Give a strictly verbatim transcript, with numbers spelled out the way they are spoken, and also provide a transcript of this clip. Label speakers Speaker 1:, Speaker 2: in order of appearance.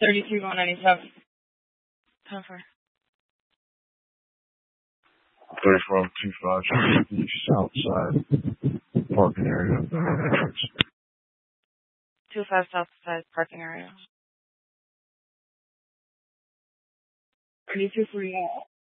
Speaker 1: thirty-three one ninety-seven. ten four.
Speaker 2: thirty-four two five the south side parking area.
Speaker 1: two five south side parking area. thirty-two forty-eight.